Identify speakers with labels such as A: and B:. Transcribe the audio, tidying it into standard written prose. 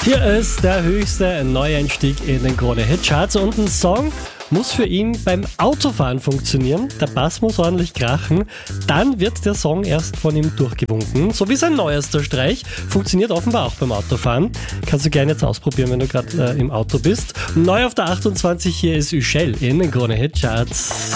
A: Hier ist der höchste Neueinstieg in den Krone-Hit-Charts und ein Song muss für ihn beim Autofahren funktionieren. Der Bass muss ordentlich krachen, dann wird der Song erst von ihm durchgewunken. So wie sein neuester Streich, funktioniert offenbar auch beim Autofahren. Kannst du gerne jetzt ausprobieren, wenn du gerade im Auto bist. Neu auf der 28, hier ist Üschel in den Krone-Hit-Charts.